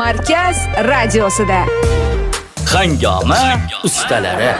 Markaz radiosida. Hangoma ustalari.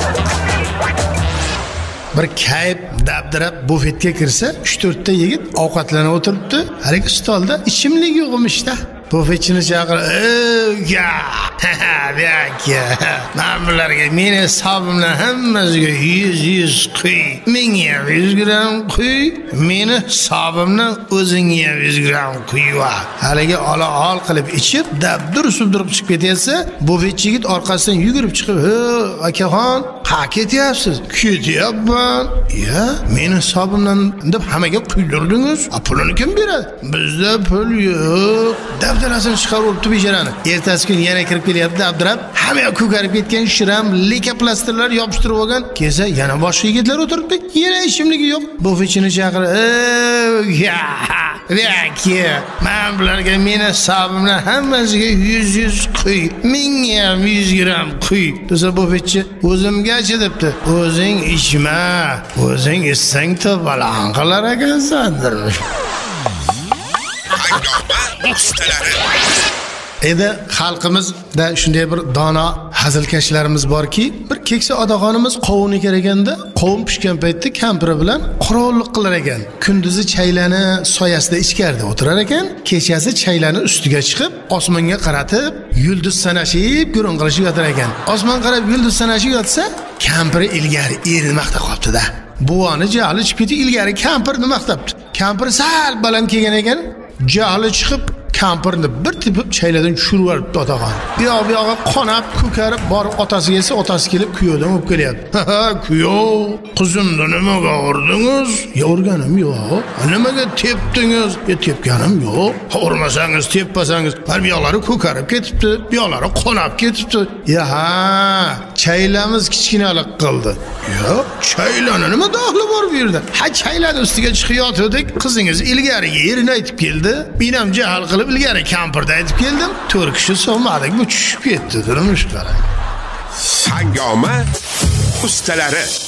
Bir kayıp dabdirab bufetga kirsa 3-4 ta yigit ovqatlanib o'tiribdi. Haligi stolda ichimlik yo'q emishda. Bufetchini chaqirib, "Ya, ya, men bularga meni hisobimdan hammasiga 100 quy, menga 100 gram quy, meni hisobimdan o'zingga 100 gram quy va." Haligi ol qilib ichib, dabdir subdirib chiqib ketyapsa, bufetchi yigit orqasidan yugurib chiqib, "Akaxon, qayerga ketyapsiz?" "Ketyapman." "Ya, meni hisobimdan deb hammaga quydirdingiz. Pulini kim beradi?" "Bizda pul yo'q." Dabdalasini chiqarib olibdi bejarani. Ertasi kun yana kirib kelyapti Abdurab. Hamma ko'karib ketgan shiram, leka plasterlar yopishtirib olgan. Kelsa yana boshqa yigitlar o'tiribdi. Yana ichimligi yo'q. Bufetchini chaqirib, "Ya, men bularga meni hisobimdan hammasiga 100 quy, menga 100 gram quy." Desa bufetchi, "O'zimgacha" debdi. "O'zing ichma, o'zing ichsang to'balan qilar ekansan." Edi xalqimizda shunday bir dono hazilkashlarimiz borki, bir keksa odaxonimiz qovuni kerakanda, qovun pishgan paytda kampiri bilan qorovullik qilar ekan. Kunduzi chaylani soyasida ichkarida o'tirar ekan, kechasi chaylani ustiga chiqib, osmonga qaratib, yulduz sanashib, ko'rinqilishib yotar ekan. Osmon qarab yulduz sanashib yotsa, kampiri ilgari erini maqtab qopti-da. Buvoni jahli chiqib ketib, ilgari kampirni maqtabdi. Kampir sal baland kelgan ekan, jahli chiqib kampirni bir tepib chayladan tushirib yuboribdi otaxon. Bu yoqqa qonab, ko'karib borib otasiga esa otasi kelib kuyovdan olib kelyapti. "Ha, kuyov, qizimni nimaga urdingiz?" "Urganim yo'q." "Nimaga tepdingiz?" "Tepganim yo'q." "Urmasangiz, teppasangiz, bu yoqlari ko'karib ketibdi, bu yoqlari qonab ketibdi." "Ha, chaylamiz kichkinalik qildi." "Yo'q, chaylani nima daxli bor bu yerda?" "Ha, chaylani ustiga chiqib yotdik, qizingiz ilgariga yerini aytib keldi. Men ham jahl qilib ilgari kampirda aytib keldim. 4 kishi so'madik, bu tushib ketdi." Turmush qarang. Hangoma ustalari.